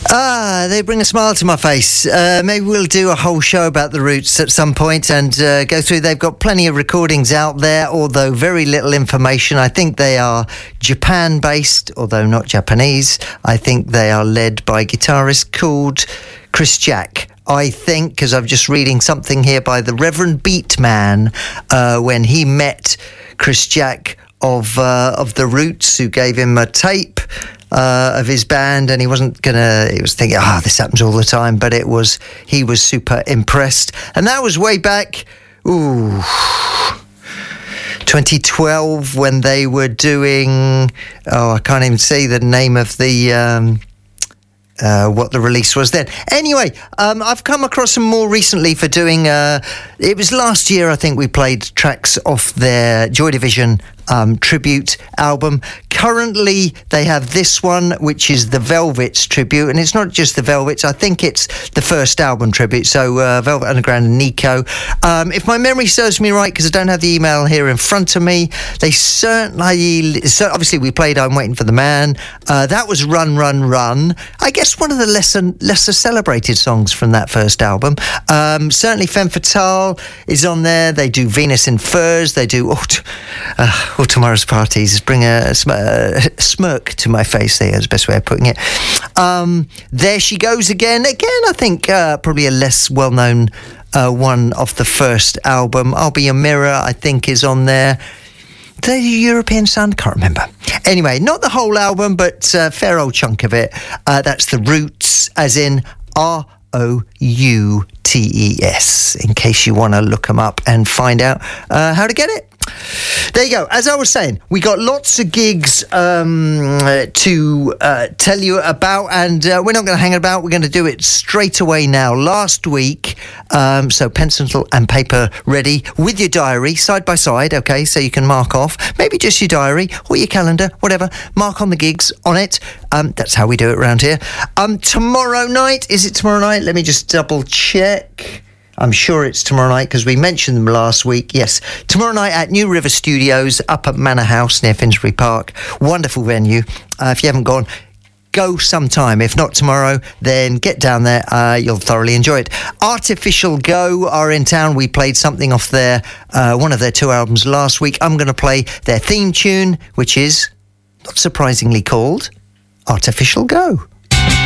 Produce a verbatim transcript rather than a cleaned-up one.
Ah, they bring a smile to my face. Uh, maybe we'll do a whole show about the Roots at some point and uh, go through. They've got plenty of recordings out there, although very little information. I think they are Japan-based, although not Japanese. I think they are led by a guitarist called Chris Jack. I think, because I'm just reading something here by the Reverend Beatman, uh, when he met Chris Jack of uh, of the Roots, who gave him a tape Uh, of his band, and he wasn't gonna, he was thinking, ah, oh, this happens all the time, but it was, he was super impressed. And that was way back, ooh, twenty twelve, when they were doing, oh, I can't even say the name of the, um, uh, what the release was then. Anyway, um, I've come across them more recently for doing, uh, it was last year, I think we played tracks off their Joy Division Um, tribute album. Currently, they have this one, which is the Velvets tribute, and it's not just the Velvets. I think it's the first album tribute. So, uh, Velvet Underground and Nico. Um, if my memory serves me right, because I don't have the email here in front of me, they certainly. So obviously, we played "I'm Waiting for the Man." Uh, that was "Run, Run, Run." I guess one of the lesser lesser celebrated songs from that first album. Um, certainly, Femme Fatale is on there. They do "Venus in Furs." They do. Oh, t- uh, All tomorrow's parties bring a, a, sm- a smirk to my face. There is the best way of putting it. Um, there she goes again. Again, I think uh, probably a less well-known uh, one off the first album. I'll Be Your Mirror, I think, is on there. The European Sun? Can't remember. Anyway, not the whole album, but a fair old chunk of it. Uh, that's the Roots, as in R O U T E S, in case you want to look them up and find out uh, how to get it. There you go. As I was saying, we got lots of gigs um, to uh, tell you about, and uh, we're not going to hang about. We're going to do it straight away now. Last week, um, so pencil and paper ready with your diary side by side, okay, so you can mark off. Maybe just your diary or your calendar, whatever. Mark on the gigs on it. Um, that's how we do it around here. Um, tomorrow night, is it tomorrow night? Let me just double check. I'm sure it's tomorrow night because we mentioned them last week. Yes, tomorrow night at New River Studios up at Manor House near Finsbury Park. Wonderful venue. Uh, if you haven't gone, go sometime. If not tomorrow, then get down there. Uh, you'll thoroughly enjoy it. Artificial Go are in town. We played something off their, uh, one of their two albums last week. I'm going to play their theme tune, which is, not surprisingly, called Artificial Go.